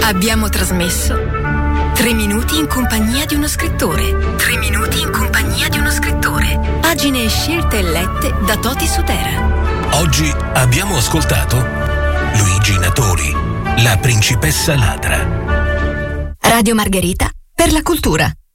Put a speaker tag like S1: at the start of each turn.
S1: Abbiamo trasmesso 3 minuti in compagnia di uno scrittore. 3 minuti in compagnia di uno scrittore. Pagine scelte e lette da Toti Sutera.
S2: Oggi abbiamo ascoltato Luigi Natori, La principessa ladra.
S1: Radio Margherita per la cultura.